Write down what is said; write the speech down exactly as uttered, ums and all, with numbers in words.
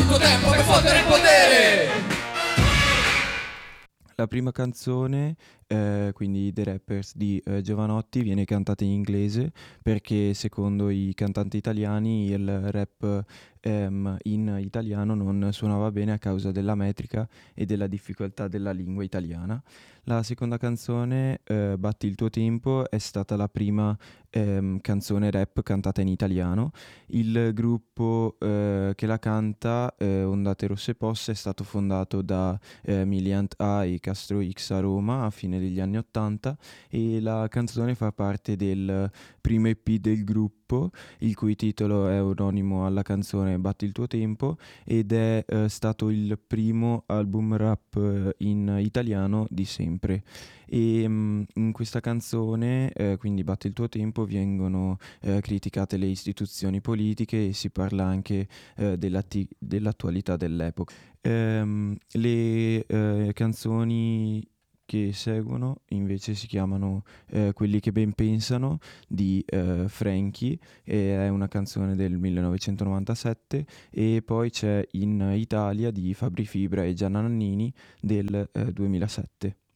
tuo tempo per fottere il potere. La prima canzone, eh, quindi The Rappers di eh, Giovanotti, viene cantata in inglese perché secondo i cantanti italiani il rap ehm, in italiano non suonava bene a causa della metrica e della difficoltà della lingua italiana. La seconda canzone, eh, Batti il tuo tempo, è stata la prima ehm, canzone rap cantata in italiano. Il gruppo eh, che la canta, eh, Ondate Rosse Posse, è stato fondato da eh, Miliant A e Castro X a Roma a fine degli anni ottanta e la canzone fa parte del primo E P del gruppo, il cui titolo è omonimo alla canzone Batti il tuo tempo, ed è eh, stato il primo album rap eh, in italiano di sempre. E mm, in questa canzone, eh, quindi Batti il tuo tempo, vengono eh, criticate le istituzioni politiche e si parla anche eh, dell'atti- dell'attualità dell'epoca. Ehm, le eh, canzoni che seguono invece si chiamano eh, Quelli che ben pensano di eh, Frankie, e è una canzone del millenovecentonovantasette, e poi c'è In Italia di Fabri Fibra e Gianna Nannini del eh, duemilasette.